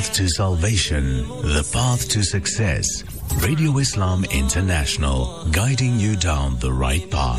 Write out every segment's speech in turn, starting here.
To salvation, the path to success. Radio Islam International, guiding you down the right path.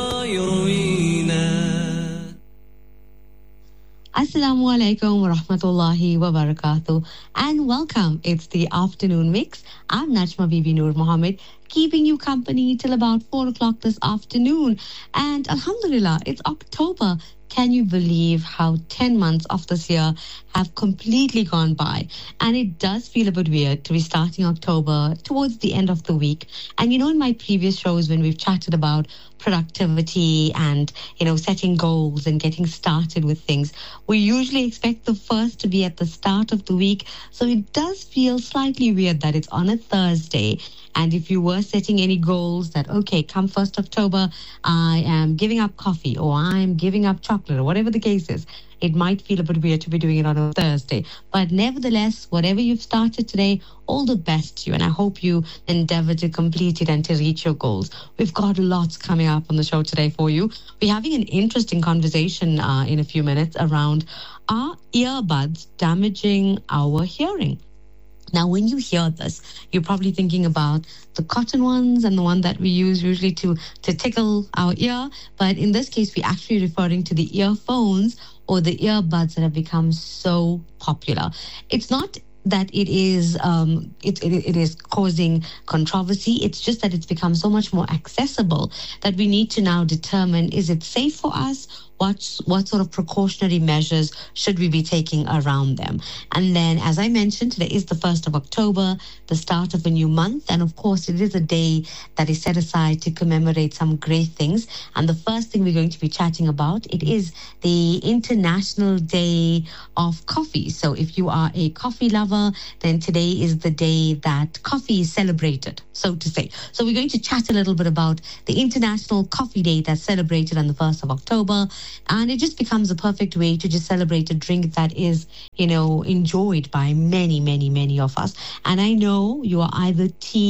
Assalamu alaikum wa rahmatullahi wa barakatuh, and welcome. It's the afternoon mix. I'm Najma Bibi Noor Mohammed, keeping you company till about 4 o'clock this afternoon. And alhamdulillah, it's October. Can you believe how 10 months of this year have completely gone by? And it does feel a bit weird to be starting October towards the end of the week. And you know, in my previous shows, when we've chatted about productivity and, you know, setting goals and getting started with things, we usually expect the first to be at the start of the week. So it does feel slightly weird that it's on a Thursday. And if you were setting any goals that, okay, come 1st October, I am giving up coffee or I'm giving up chocolate or whatever the case is, it might feel a bit weird to be doing it on a Thursday. But nevertheless, whatever you've started today, all the best to you. And I hope you endeavor to complete it and to reach your goals. We've got lots coming up on the show today for you. We're having an interesting conversation in a few minutes around, are earbuds damaging our hearing? Now, when you hear this, you're probably thinking about the cotton ones and the one that we use usually to tickle our ear. But in this case, we're actually referring to the earphones or the earbuds that have become so popular. It's not that it is it is causing controversy. It's just that it's become so much more accessible that we need to now determine, is it safe for us? What sort of precautionary measures should we be taking around them? And then, as I mentioned, today is the 1st of October, the start of a new month. And of course, it is a day that is set aside to commemorate some great things. And the first thing we're going to be chatting about, it is the International Day of Coffee. So if you are a coffee lover, then today is the day that coffee is celebrated, so to say. So we're going to chat a little bit about the International Coffee Day that's celebrated on the 1st of October. And it just becomes a perfect way to just celebrate a drink that is, you know, enjoyed by many, many, many of us. And I know you are either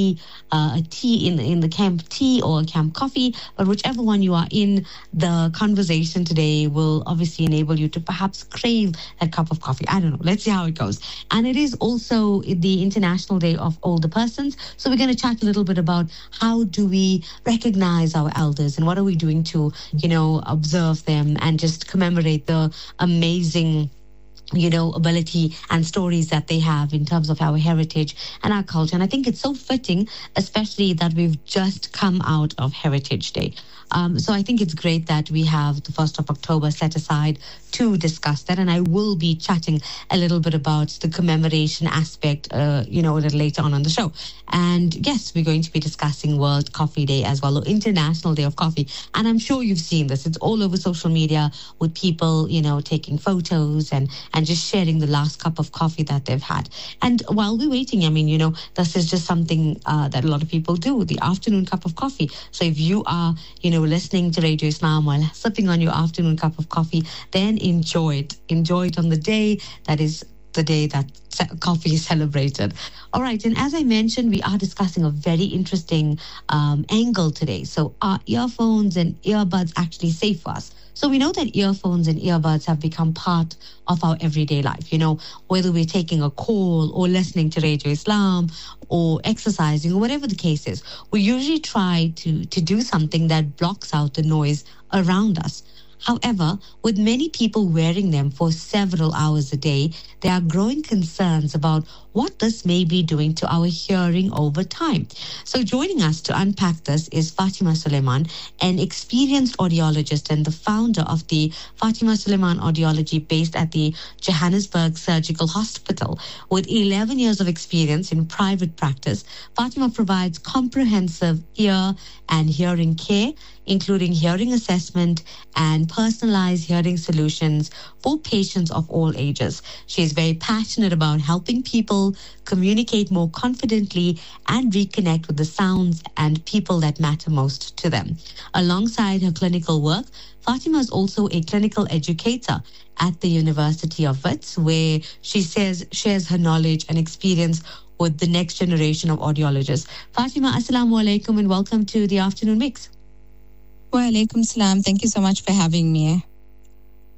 a tea in the camp tea or a camp coffee, but whichever one you are in, the conversation today will obviously enable you to perhaps crave that cup of coffee. I don't know. Let's see how it goes. And it is also the International Day of Older Persons. So we're going to chat a little bit about how do we recognize our elders and what are we doing to, you know, observe them and just commemorate the amazing, you know, ability and stories that they have in terms of our heritage and our culture. And I think it's so fitting, especially that we've just come out of Heritage Day. So I think it's great that we have the 1st of October set aside to discuss that. And I will be chatting a little bit about the commemoration aspect, you know, a little later on the show. And yes, we're going to be discussing World Coffee Day as well, or International Day of Coffee. And I'm sure you've seen this. It's all over social media with people, you know, taking photos and just sharing the last cup of coffee that they've had. And while we're waiting, I mean, you know, this is just something that a lot of people do, the afternoon cup of coffee. So if you are, you know, listening to Radio Islam while sipping on your afternoon cup of coffee, then enjoy it. Enjoy it on the day that is the day that coffee is celebrated. All right. And as I mentioned, we are discussing a very interesting angle today. So are earphones and earbuds actually safe for us? So we know that earphones and earbuds have become part of our everyday life. You know, whether we're taking a call or listening to Radio Islam or exercising or whatever the case is, we usually try to do something that blocks out the noise around us. However, with many people wearing them for several hours a day, there are growing concerns about what this may be doing to our hearing over time. So joining us to unpack this is Fatima Suleiman, an experienced audiologist and the founder of the Fatima Suleiman Audiology based at the Johannesburg Surgical Hospital. With 11 years of experience in private practice, Fatima provides comprehensive ear and hearing care, including hearing assessment and personalized hearing solutions for patients of all ages. She is very passionate about helping people communicate more confidently and reconnect with the sounds and people that matter most to them. Alongside her clinical work, Fatima is also a clinical educator at the University of Wits, where she shares her knowledge and experience with the next generation of audiologists. Fatima, assalamu alaikum and welcome to the Afternoon Mix. Wa alaikum salam. Thank you so much for having me.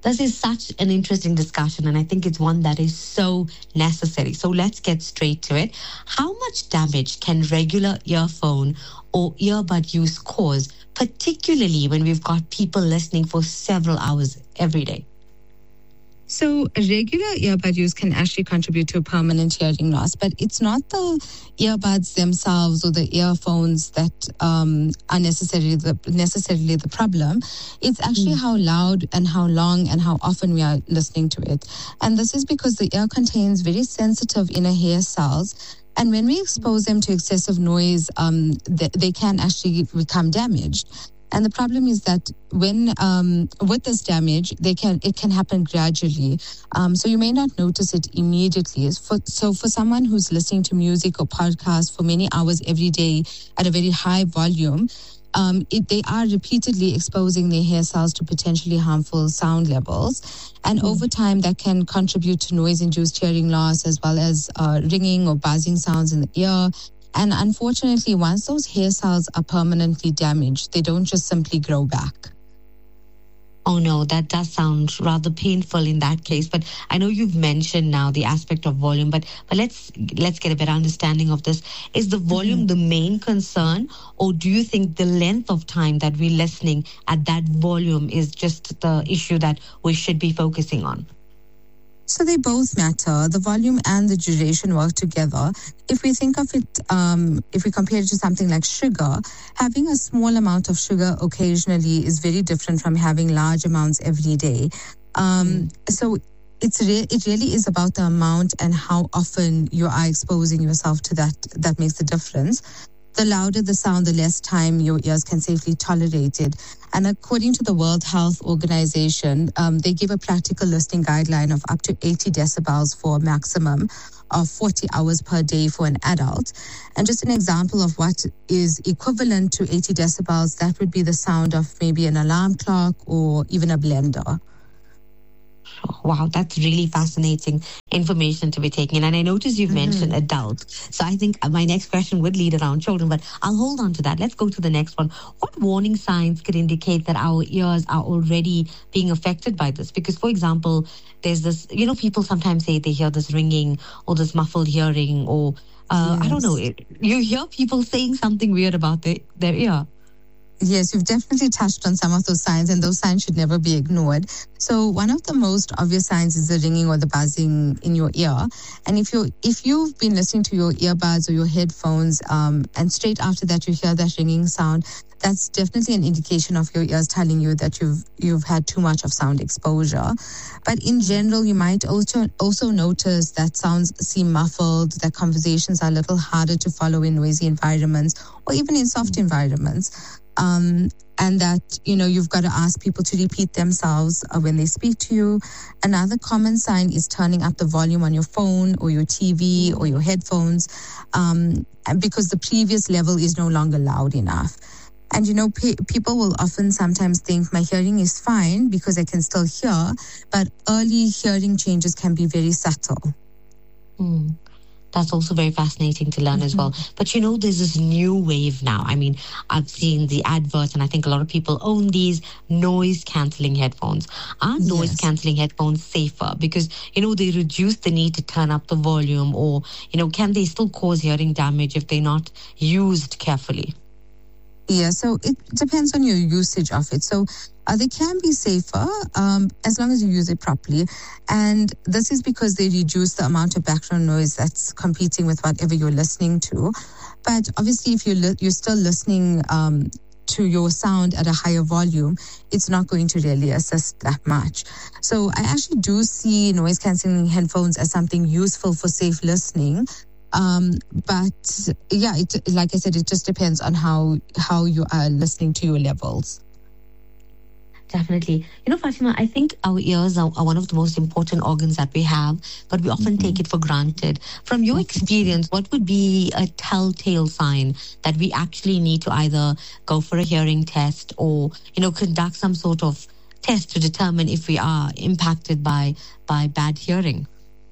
This is such an interesting discussion, and I think it's one that is so necessary. So let's get straight to it. How much damage can regular earphone or earbud use cause, particularly when we've got people listening for several hours every day? So regular earbud use can actually contribute to permanent hearing loss, but it's not the earbuds themselves or the earphones that are necessarily the problem. It's actually how loud and how long and how often we are listening to it. And this is because the ear contains very sensitive inner hair cells. And when we expose them to excessive noise, they can actually become damaged. And the problem is that when with this damage, it can happen gradually. So you may not notice it immediately. So for someone who's listening to music or podcasts for many hours every day at a very high volume, they are repeatedly exposing their hair cells to potentially harmful sound levels. And over time, that can contribute to noise-induced hearing loss as well as ringing or buzzing sounds in the ear. And unfortunately, once those hair cells are permanently damaged, they don't just simply grow back. Oh no, that does sound rather painful in that case. But I know you've mentioned now the aspect of volume, but let's get a better understanding of this. Is the volume the main concern, or do you think the length of time that we're listening at that volume is just the issue that we should be focusing on? So they both matter. The volume and the duration work together. If we think of it, if we compare it to something like sugar, having a small amount of sugar occasionally is very different from having large amounts every day. So it really is about the amount and how often you are exposing yourself to that makes the difference. The louder the sound, the less time your ears can safely tolerate it. And according to the World Health Organization, they give a practical listening guideline of up to 80 decibels for a maximum of 40 hours per day for an adult. And just an example of what is equivalent to 80 decibels, that would be the sound of maybe an alarm clock or even a blender. Wow, that's really fascinating information to be taking. And I noticed you've mentioned adults. So I think my next question would lead around children, but I'll hold on to that. Let's go to the next one. What warning signs could indicate that our ears are already being affected by this? Because, for example, there's this, people sometimes say they hear this ringing or this muffled hearing or, I don't know, you hear people saying something weird about their ear. Yes, you've definitely touched on some of those signs, and those signs should never be ignored. So one of the most obvious signs is the ringing or the buzzing in your ear. And if you've been listening to your earbuds or your headphones, and straight after that you hear that ringing sound, that's definitely an indication of your ears telling you that you've had too much of sound exposure. But in general, you might also notice that sounds seem muffled, that conversations are a little harder to follow in noisy environments or even in soft environments. And that, you've got to ask people to repeat themselves when they speak to you. Another common sign is turning up the volume on your phone or your TV or your headphones, because the previous level is no longer loud enough. And, people will often sometimes think my hearing is fine because I can still hear, but early hearing changes can be very subtle. That's also very fascinating to learn as well. But there's this new wave now. I mean, I've seen the adverts, and I think a lot of people own these noise-cancelling headphones. Are noise-cancelling headphones safer? Because, they reduce the need to turn up the volume, or, can they still cause hearing damage if they're not used carefully? Yeah, so it depends on your usage of it. So they can be safer as long as you use it properly. And this is because they reduce the amount of background noise that's competing with whatever you're listening to. But obviously, if you're still listening to your sound at a higher volume, it's not going to really assist that much. So I actually do see noise-cancelling headphones as something useful for safe listening. But yeah, like I said, it just depends on how you are listening to your levels. Definitely. Fatima, I think our ears are one of the most important organs that we have, but we often take it for granted. From your experience, what would be a telltale sign that we actually need to either go for a hearing test or, conduct some sort of test to determine if we are impacted by bad hearing?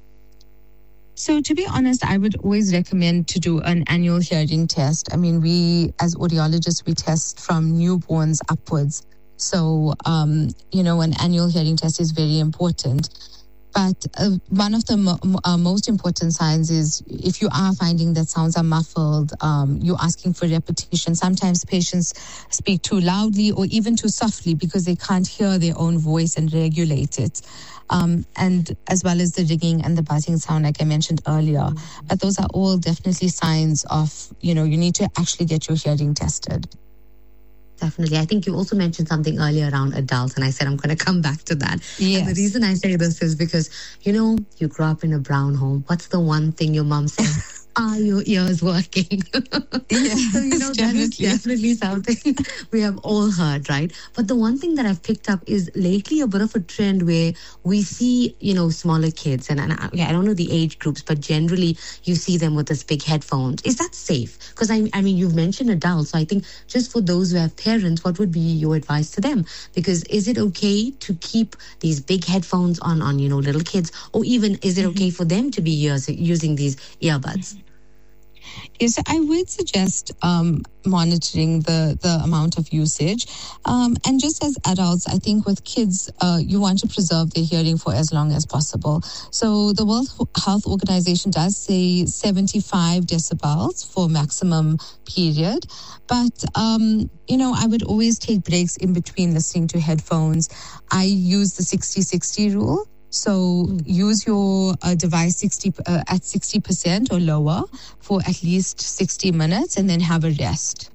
So to be honest, I would always recommend to do an annual hearing test. I mean, we as audiologists, we test from newborns upwards. So, an annual hearing test is very important. But one of the most important signs is if you are finding that sounds are muffled, you're asking for repetition. Sometimes patients speak too loudly or even too softly because they can't hear their own voice and regulate it. And as well as the ringing and the buzzing sound, like I mentioned earlier. But those are all definitely signs of, you need to actually get your hearing tested. Definitely. I think you also mentioned something earlier around adults, and I said I'm going to come back to that. Yes. And the reason I say this is because, you grew up in a brown home. What's the one thing your mom says? Are your ears working? Yes, so, that is definitely something we have all heard, right? But the one thing that I've picked up is lately a bit of a trend where we see, smaller kids, and I don't know the age groups, but generally you see them with this big headphones. Is that safe? Because I mean, you've mentioned adults, so I think just for those who have parents, what would be your advice to them? Because is it okay to keep these big headphones on little kids, or even is it okay for them to be using these earbuds? Yes, I would suggest monitoring the amount of usage. And just as adults, I think with kids, you want to preserve their hearing for as long as possible. So the World Health Organization does say 75 decibels for maximum period. But, I would always take breaks in between listening to headphones. I use the 60-60 rule. So use your device at 60% or lower for at least 60 minutes and then have a rest.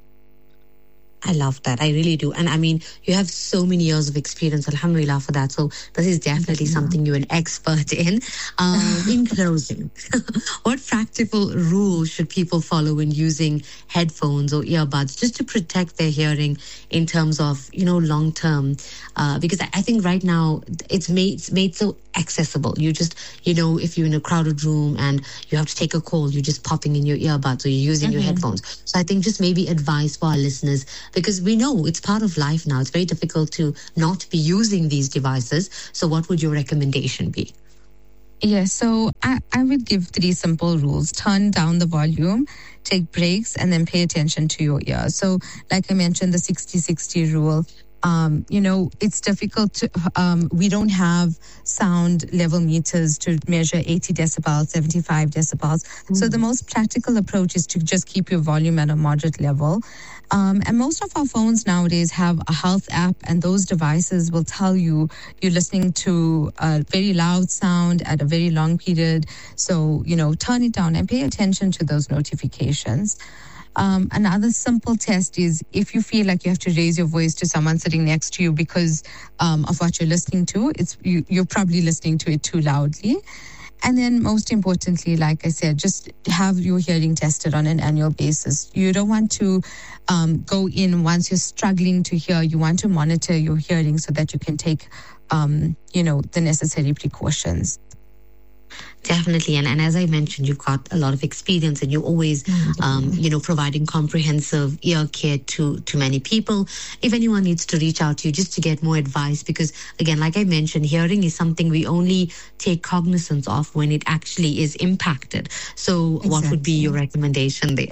I love that. I really do. And I mean, you have so many years of experience, alhamdulillah, for that. So this is definitely something you're an expert in. In closing, what practical rules should people follow when using headphones or earbuds just to protect their hearing in terms of, long term? Because I think right now it's made so accessible. You just, if you're in a crowded room and you have to take a call, you're just popping in your earbuds or you're using your headphones. So I think just maybe advice for our listeners, because we know it's part of life now. It's very difficult to not be using these devices. So what would your recommendation be? Yeah, so I would give 3 simple rules. Turn down the volume, take breaks, and then pay attention to your ears. So like I mentioned, the 60-60 rule. It's difficult to, we don't have sound level meters to measure 80 decibels, 75 decibels. So the most practical approach is to just keep your volume at a moderate level. And most of our phones nowadays have a health app, and those devices will tell you you're listening to a very loud sound at a very long period. So, turn it down and pay attention to those notifications. Another simple test is if you feel like you have to raise your voice to someone sitting next to you because of what you're listening to, you're probably listening to it too loudly. And then most importantly, like I said, just have your hearing tested on an annual basis. You don't want to go in once you're struggling to hear. You want to monitor your hearing so that you can take, the necessary precautions. Definitely. And as I mentioned, you've got a lot of experience and you're always, providing comprehensive ear care to many people. If anyone needs to reach out to you just to get more advice, because again, like I mentioned, hearing is something we only take cognizance of when it actually is impacted. So What would be your recommendation there?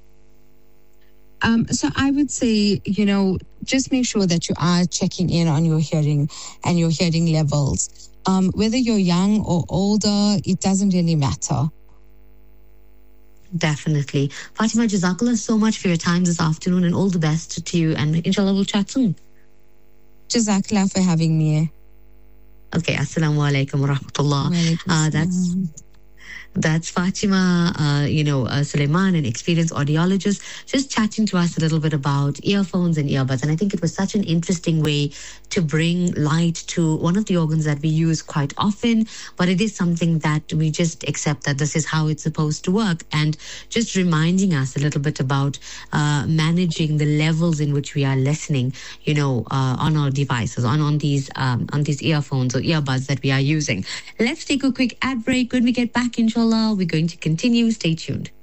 So I would say, just make sure that you are checking in on your hearing and your hearing levels. Whether you're young or older, it doesn't really matter. Definitely. Fatima, Jazakallah so much for your time this afternoon, and all the best to you. And inshallah, we'll chat soon. Jazakallah for having me. Okay, assalamu alaikum wa rahmatullah. That's Fatima, Suleiman, an experienced audiologist, just chatting to us a little bit about earphones and earbuds. And I think it was such an interesting way to bring light to one of the organs that we use quite often, but it is something that we just accept that this is how it's supposed to work. And just reminding us a little bit about managing the levels in which we are listening, on our devices, on these earphones or earbuds that we are using. Let's take a quick ad break. When we get back, inshallah, we're going to continue. Stay tuned.